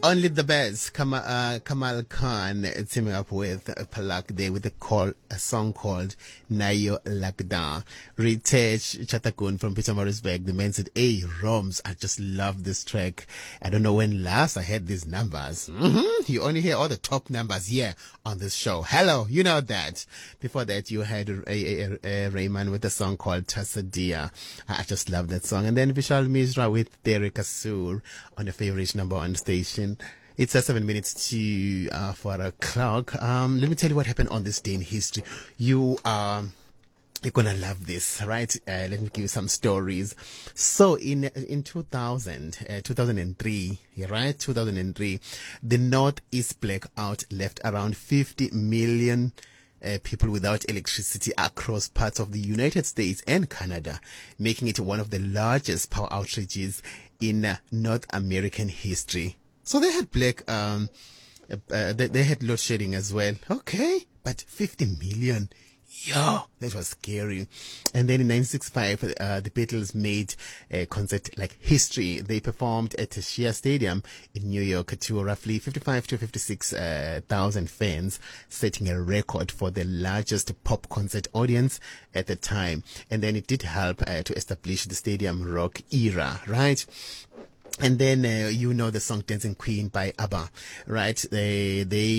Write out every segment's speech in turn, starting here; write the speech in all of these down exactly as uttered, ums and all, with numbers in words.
Only the best. Kamal, uh, Kamal Khan teaming up with uh, Palak there with a call, a song called Nayo Lagda. Ritesh Chatakun from Pietermaritzburg, the man said, "Hey, Roms, I just love this track. I don't know when last I had these numbers." Mm-hmm. You only hear all the top numbers here on this show. Hello, you know that. Before that, you had a, a, a, a Rayman with a song called Tasadia. I just love that song. And then Vishal Mishra with Derek Asur on your favorite number one station. It's uh, seven minutes to uh, four o'clock. Um, let me tell you what happened on this day in history. You are um, you're gonna love this, right? Uh, let me give you some stories. So in in two thousand, uh, two thousand three, right? two thousand three, the Northeast blackout left around fifty million Uh, people without electricity across parts of the United States and Canada, making it one of the largest power outages in uh, North American history. So they had black, um, uh, uh, they, they had load shedding as well. Okay, but fifty million. Yo, that was scary. And then in nineteen sixty-five, uh, the Beatles made a concert like history. They performed at Shea Stadium in New York to roughly fifty-five to fifty-six thousand uh, fans, setting a record for the largest pop concert audience at the time. And then it did help uh, to establish the stadium rock era, right? And then uh, you know the song Dancing Queen by ABBA, right? They,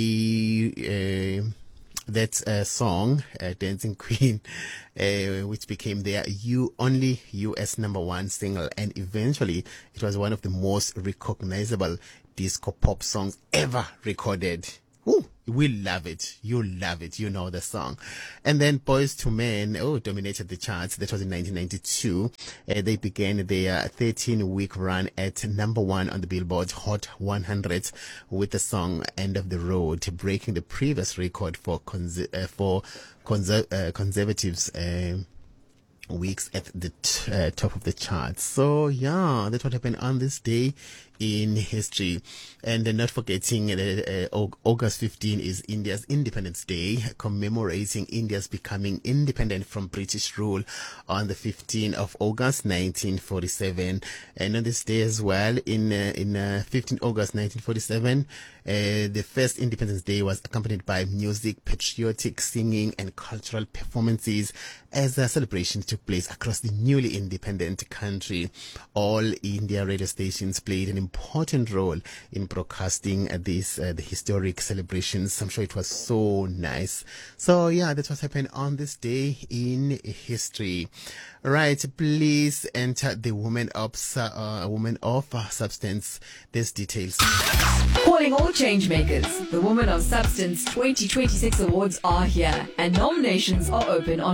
they, uh, that uh, song, uh, Dancing Queen, uh, which became their U only U S number one single, and eventually it was one of the most recognizable disco pop songs ever recorded. Ooh, we love it. You love it. You know the song. And then Boys to Men, oh, dominated the charts. That was in nineteen ninety-two. Uh, they began their thirteen week run at number one on the Billboard Hot one hundred with the song End of the Road, breaking the previous record for, cons- uh, for conser- uh, conservatives, uh, weeks at the t- uh, top of the charts. So yeah, that's what happened on this day in history. And uh, not forgetting that uh, August fifteenth is India's Independence Day, commemorating India's becoming independent from British rule on the fifteenth of August nineteen forty-seven. And on this day as well, in uh, in uh, fifteenth of August nineteen forty-seven, uh, the first Independence Day was accompanied by music, patriotic singing and cultural performances as a celebration took place across the newly independent country. All India radio stations played an important role in broadcasting uh, this uh, the historic celebrations. I'm sure it was so nice. So yeah, that's what happened on this day in history. Right, please enter the Woman of uh, Woman of uh, Substance. There's details. Calling all change makers. The Woman of Substance twenty twenty-six awards are here, and nominations are open on